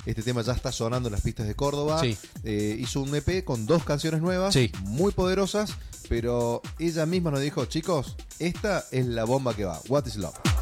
Este tema ya está sonando en las pistas de Córdoba. Sí. Hizo un EP con 2 canciones nuevas, Sí. muy poderosas, pero ella misma nos dijo, chicos, esta es la bomba que va. What is Love?